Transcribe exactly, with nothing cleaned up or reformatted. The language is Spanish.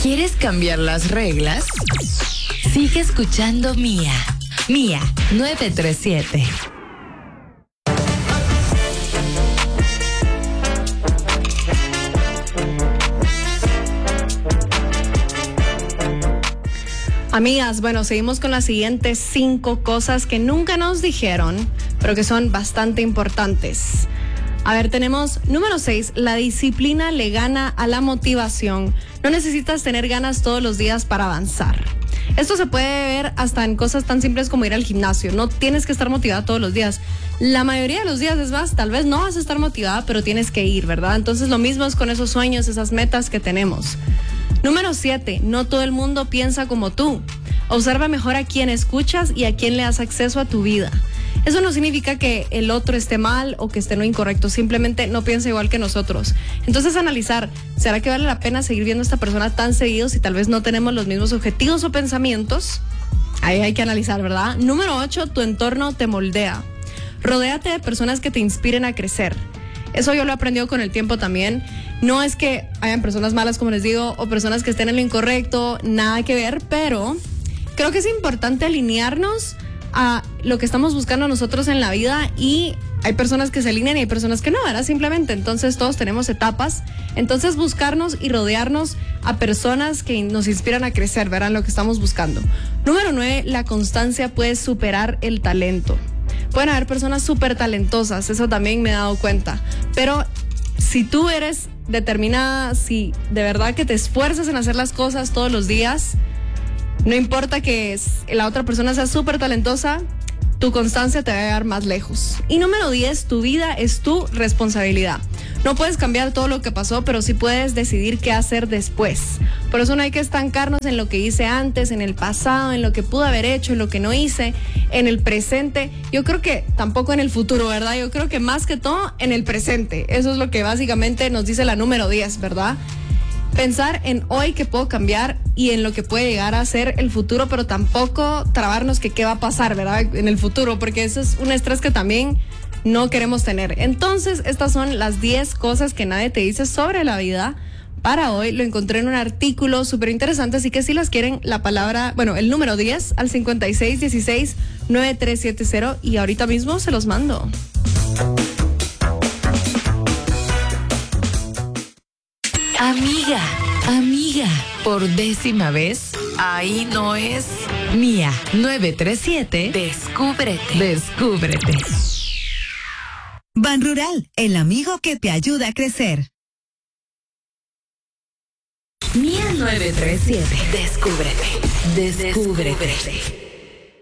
¿Quieres cambiar las reglas? Sigue escuchando Mía. Mía nueve tres siete. Amigas, bueno, seguimos con las siguientes cinco cosas que nunca nos dijeron, pero que son bastante importantes. A ver, tenemos número seis, la disciplina le gana a la motivación. No necesitas tener ganas todos los días para avanzar. Esto se puede ver hasta en cosas tan simples como ir al gimnasio. No tienes que estar motivada todos los días. La mayoría de los días, es más, tal vez no vas a estar motivada, pero tienes que ir, ¿verdad? Entonces lo mismo es con esos sueños, esas metas que tenemos. Número siete, no todo el mundo piensa como tú. Observa mejor a quién escuchas y a quién le das acceso a tu vida. Eso no significa que el otro esté mal o que esté en lo incorrecto, simplemente no piensa igual que nosotros. Entonces analizar, ¿será que vale la pena seguir viendo a esta persona tan seguido si tal vez no tenemos los mismos objetivos o pensamientos? Ahí hay que analizar, ¿verdad? Número ocho, tu entorno te moldea. Rodéate de personas que te inspiren a crecer. Eso yo lo he aprendido con el tiempo también. No es que hayan personas malas, como les digo, o personas que estén en lo incorrecto, nada que ver, pero creo que es importante alinearnos a lo que estamos buscando nosotros en la vida, y hay personas que se alinean y hay personas que no, ¿verdad? Simplemente, entonces todos tenemos etapas, entonces buscarnos y rodearnos a personas que nos inspiran a crecer, verán lo que estamos buscando. Número nueve, la constancia puede superar el talento. Pueden haber personas súper talentosas, eso también me he dado cuenta, pero si tú eres determinada, si de verdad que te esfuerzas en hacer las cosas todos los días, no importa que la otra persona sea súper talentosa, tu constancia te va a llevar más lejos. Y número diez, tu vida es tu responsabilidad. No puedes cambiar todo lo que pasó, pero sí puedes decidir qué hacer después. Por eso no hay que estancarnos en lo que hice antes, en el pasado, en lo que pude haber hecho, en lo que no hice, en el presente. Yo creo que tampoco en el futuro, ¿verdad? Yo creo que más que todo en el presente. Eso es lo que básicamente nos dice la número diez, ¿verdad? Pensar en hoy que puedo cambiar y en lo que puede llegar a ser el futuro, pero tampoco trabarnos que qué va a pasar, ¿verdad? En el futuro, porque eso es un estrés que también no queremos tener. Entonces, estas son las diez cosas que nadie te dice sobre la vida. Para hoy lo encontré en un artículo súper interesante, así que si las quieren, la palabra, bueno, el número diez al cincuenta y seis dieciséis noventa y tres setenta y ahorita mismo se los mando. Amiga, amiga, por décima vez, ahí no es. Mía nueve tres siete, descúbrete, descúbrete. Ban Rural, el amigo que te ayuda a crecer. Mía nueve tres siete, descúbrete, descúbrete.